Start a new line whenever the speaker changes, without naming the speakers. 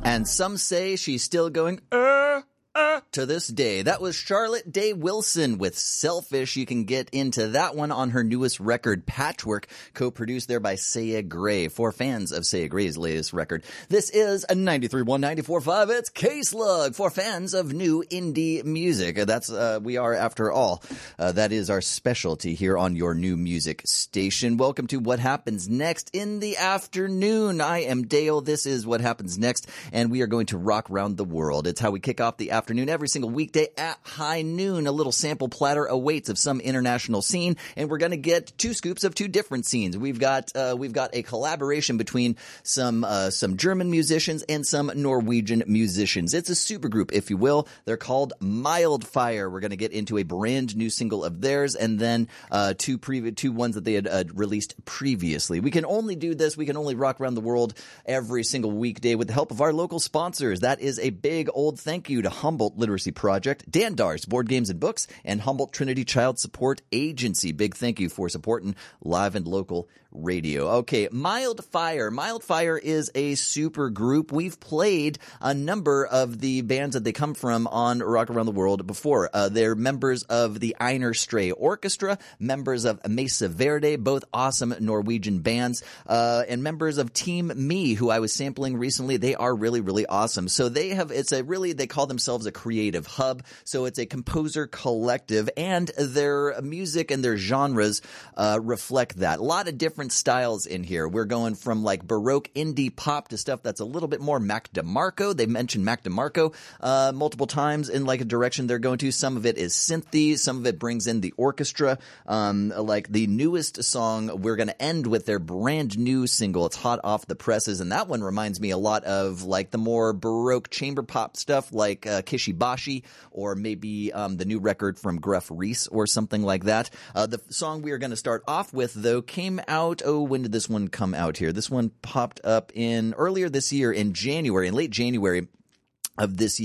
And some say she's still going, to this day. That was Charlotte Day Wilson with Selfish. You can get into that one on her newest record, Patchwork, co-produced there by Saya Gray. For fans of Saya Gray's latest record, this is a 93.1, 94.5. It's K-Slug. For fans of new indie music, that's we are, after all. That is our specialty here on your new music station. Welcome to What Happens Next in the Afternoon. I am Dale. This is What Happens Next, and we are going to rock around the world. It's how we kick off the afternoon every single weekday at high noon. A little sample platter awaits of some international scene, and we're going to get two scoops of two different scenes. We've got a collaboration between some German musicians and some Norwegian musicians. It's a supergroup, if you will. They're called Mildfire. We're going to get into a brand new single of theirs, and then two ones that they had released previously. We can only do this. We can only rock around the world every single weekday with the help of our local sponsors. That is a big old thank you to Humboldt Literacy Project, Dandar's Board Games and Books, and Humboldt Trinity Child Support Agency. Big thank you for supporting live and local radio. Okay, Mildfire. Mildfire is a super group. We've played a number of the bands that they come from on Rock Around the World before. They're members of the Einar Stray Orchestra, members of Mesa Verde, both awesome Norwegian bands, and members of Team Me, who I was sampling recently. They are really, really awesome. So they call themselves a creative hub. So it's a composer collective, and their music and their genres reflect that. A lot of different styles in here. We're going from like Baroque indie pop to stuff that's a little bit more Mac DeMarco. They mentioned Mac DeMarco multiple times in like a direction they're going to. Some of it is synthy. Some of it brings in the orchestra. Like the newest song, we're going to end with their brand new single. It's hot off the presses, and that one reminds me a lot of like the more Baroque chamber pop stuff like Kishibashi, or maybe the new record from Gruff Reese or something like that. The song we are going to start off with, though, came out, when did this one come out here? This one popped up earlier this year in late January of this year.